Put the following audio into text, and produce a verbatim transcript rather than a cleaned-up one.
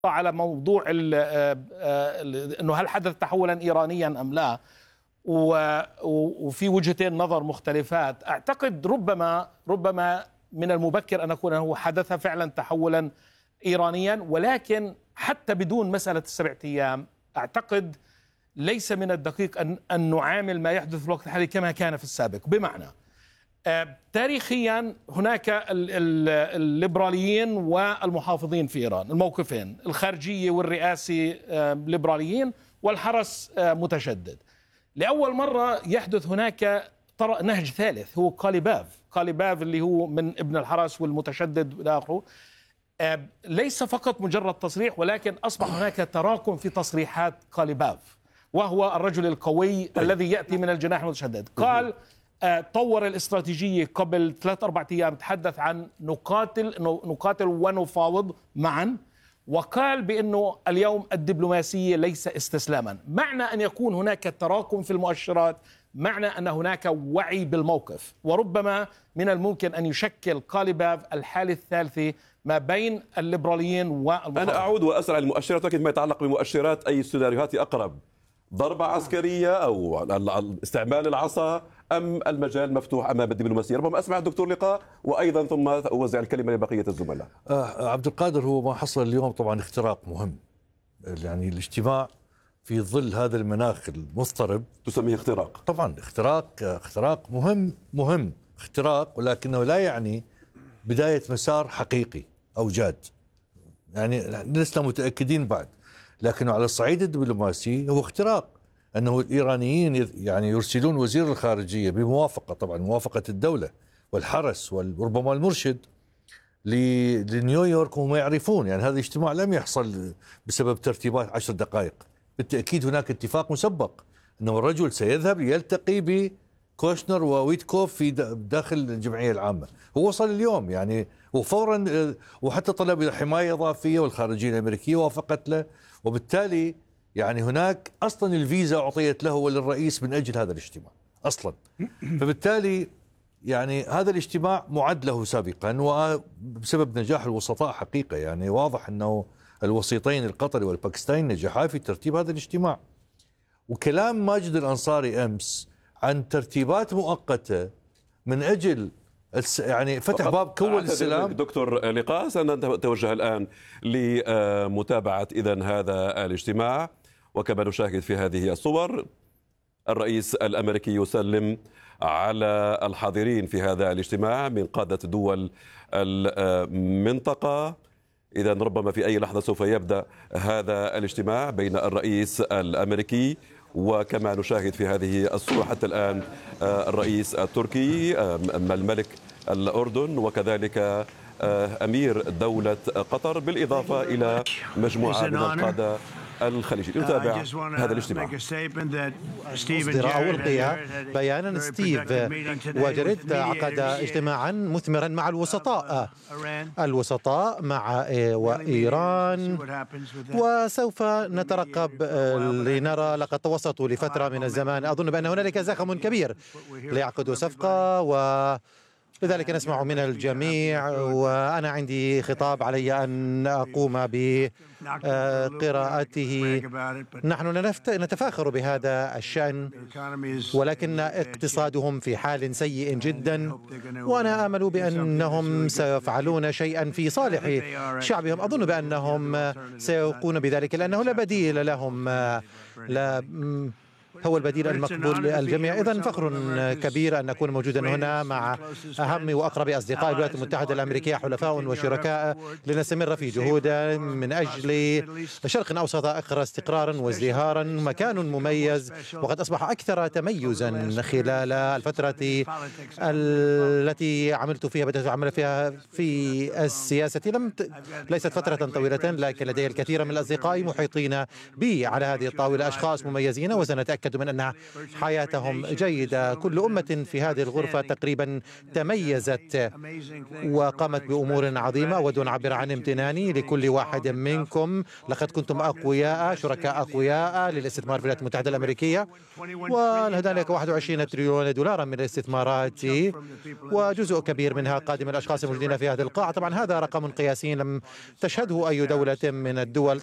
على موضوع انه هل حدث تحولا ايرانيا ام لا، وفي وجهتين نظر مختلفات. اعتقد ربما ربما من المبكر ان يكون هو حدث فعلا تحولا ايرانيا، ولكن حتى بدون مساله السبعة ايام اعتقد ليس من الدقيق ان ان نعامل ما يحدث في الوقت الحالي كما كان في السابق. بمعنى آه تاريخيا هناك الليبراليين والمحافظين في إيران، الموقفين الخارجية والرئاسي آه ليبراليين والحرس آه متشدد. لأول مرة يحدث هناك نهج ثالث هو قاليباف قاليباف اللي هو من ابن الحرس والمتشدد إلى آخره. آه ليس فقط مجرد تصريح، ولكن أصبح هناك تراكم في تصريحات قاليباف، وهو الرجل القوي طيب. الذي يأتي من الجناح المتشدد. قال طور الاستراتيجية قبل ثلاث أربعة أيام، تحدث عن نقاتل نقاتل ونفاوض معا، وقال بأنه اليوم الدبلوماسية ليس استسلاما. معنى أن يكون هناك تراكم في المؤشرات معنى أن هناك وعي بالموقف، وربما من الممكن أن يشكل قاليباف الحالة الثالثة ما بين الليبراليين والمحافظين. أنا أعود وأسأل عن المؤشرات، لكن ما يتعلق بمؤشرات أي السيناريوهات أقرب؟ ضربة عسكرية أو استعمال العصا أم المجال مفتوح أمام الدبلوماسية؟ ربما أسمع الدكتور لقاء وأيضا ثم أوزع الكلمة لبقية الزملاء. آه عبد القادر، هو ما حصل اليوم طبعا اختراق مهم، يعني الاجتماع في ظل هذا المناخ المضطرب تسميه اختراق؟ طبعا اختراق اختراق مهم مهم اختراق، ولكنه لا يعني بداية مسار حقيقي أو جاد، يعني لسنا متأكدين بعد، لكنه على الصعيد الدبلوماسي هو اختراق. أنه الإيرانيين يعني يرسلون وزير الخارجية بموافقة طبعا موافقة الدولة والحرس وربما المرشد لنيويورك، وهم يعرفون يعني هذا الاجتماع لم يحصل بسبب ترتيبات عشر دقائق، بالتأكيد هناك اتفاق مسبق أنه الرجل سيذهب ليلتقي بكوشنر وويتكوف في داخل الجمعية العامة. هو وصل اليوم يعني وفورا، وحتى طلب حماية إضافية والخارجية الأمريكية وافقت له، وبالتالي يعني هناك أصلا الفيزا أعطيت له وللرئيس من أجل هذا الاجتماع أصلا. فبالتالي يعني هذا الاجتماع معد له سابقا، وبسبب نجاح الوسطاء حقيقة، يعني واضح أنه الوسيطين القطري والباكستاني نجحا في ترتيب هذا الاجتماع. وكلام ماجد الأنصاري أمس عن ترتيبات مؤقتة من أجل يعني فتح باب كول السلام. دكتور لقاء، سنتوجه الآن لمتابعة إذن هذا الاجتماع، وكما نشاهد في هذه الصور الرئيس الأمريكي يسلم على الحاضرين في هذا الاجتماع من قادة دول المنطقة. إذن ربما في أي لحظة سوف يبدأ هذا الاجتماع بين الرئيس الأمريكي وكما نشاهد في هذه الصورة حتى الآن الرئيس التركي، الملك الأردن، وكذلك أمير دولة قطر، بالإضافة إلى مجموعة من القادة الخليجي. نتابع هذا الاجتماع. أصدر أو ألقي بيانا ستيف وجريد عقد اجتماعا مثمرا مع الوسطاء الوسطاء مع وإيران، وسوف نترقب لنرى. لقد توسطوا لفترة من الزمان، أظن بأن هنالك زخم كبير ليعقدوا صفقة، و لذلك نسمع من الجميع. وأنا عندي خطاب علي أن أقوم بقراءته. نحن نتفاخر بهذا الشأن، ولكن اقتصادهم في حال سيء جدا، وأنا آمل بأنهم سيفعلون شيئا في صالح شعبهم. أظن بأنهم سيقومون بذلك لأنه لا بديل لهم، لا هو البديل المقبول للجميع. إذن فخر كبير أن أكون موجودا هنا مع أهم وأقرب أصدقاء الولايات المتحدة الأمريكية، حلفاء وشركاء، لنستمر في جهود من أجل الشرق الأوسط أكثر استقرارا وازدهارا، مكان مميز وقد أصبح أكثر تميزا خلال الفترة التي عملت فيها بدأت أعمل فيها في السياسة. لم ت... ليست فترة طويلة، لكن لدي الكثير من الأصدقاء محيطين بي على هذه الطاولة، أشخاص مميزين، وسنتأكد وتأكدوا من أن حياتهم جيدة. كل أمة في هذه الغرفة تقريبا تميزت وقامت بأمور عظيمة. أود أن أعبر عن امتناني لكل واحد منكم. لقد كنتم أقوياء، شركاء أقوياء للاستثمار في الولايات المتحدة الأمريكية، وهنالك واحد وعشرين تريليون دولارا من الاستثمارات، وجزء كبير منها قادم من الأشخاص الموجودين في هذه القاعة. طبعا هذا رقم قياسي لم تشهده أي دولة من الدول.